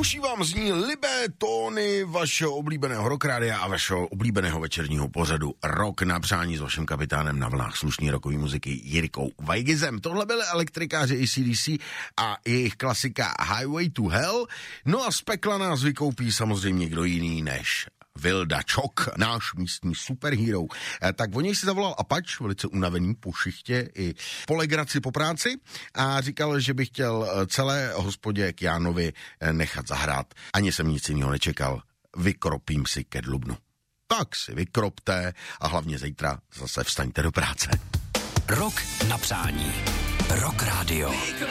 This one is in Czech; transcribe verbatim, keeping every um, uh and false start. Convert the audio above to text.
Užívám z ní libé tóny vašeho oblíbeného rockrádia a vašeho oblíbeného večerního pořadu Rock na přání s vaším kapitánem na vlnách slušný rockový muziky Jirkou Vajgizem. Tohle byly elektrikáři A C D C a jejich klasika Highway to Hell. No a z pekla nás vykoupí samozřejmě kdo jiný než Vilda Čok, náš místní superhero. Tak o něj si zavolal Apač, velice unavený po šichtě i po legraci po práci a říkal, že by chtěl celé hospodě k Jánovi nechat zahrát. Ani jsem nic jiného nečekal. Vykropím si ke Dlubnu. Tak si vykropte a hlavně zítra zase vstaňte do práce. Rock na přání. Rock Radio.